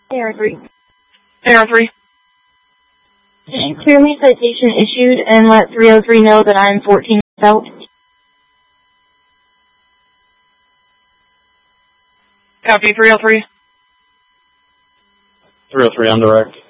AR3. AR3. Can you clear me citation issued and let 303 know that I'm 14 out? Copy 303. 303 on direct.